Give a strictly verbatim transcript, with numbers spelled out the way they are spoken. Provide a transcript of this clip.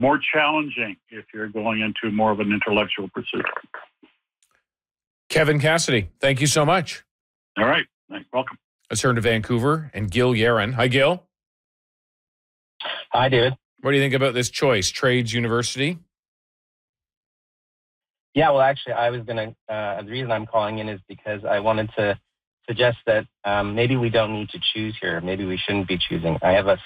more challenging if you're going into more of an intellectual pursuit. Kevin Cassidy, thank you so much. All right. Welcome. Let's turn to Vancouver and Gil Yaron. Hi, Gil. Hi, David. What do you think about this choice, Trades University? Yeah, well, actually, I was going to, uh, the reason I'm calling in is because I wanted to suggest that um, maybe we don't need to choose here. Maybe we shouldn't be choosing. I have a